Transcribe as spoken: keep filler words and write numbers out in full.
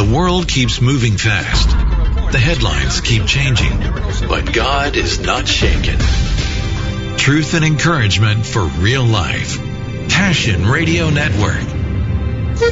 The world keeps moving fast. The headlines keep changing. But God is not shaken. Truth and encouragement for real life. Passion Radio Network.